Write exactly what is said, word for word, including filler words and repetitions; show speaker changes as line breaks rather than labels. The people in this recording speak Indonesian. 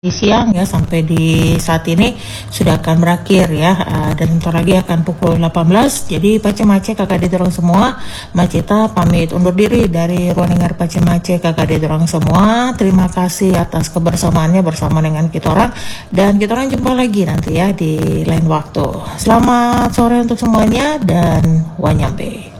di siang ya sampai di saat ini sudah akan berakhir ya, uh, dan bentar lagi akan pukul delapan belas. Jadi Pace Mace kakak dorong semua, Macita pamit undur diri dari ruang dengar Pace Mace kakak dorong semua. Terima kasih atas kebersamaannya bersama dengan kita orang, dan kita orang jumpa lagi nanti ya di lain waktu. Selamat sore untuk semuanya dan wanyambe.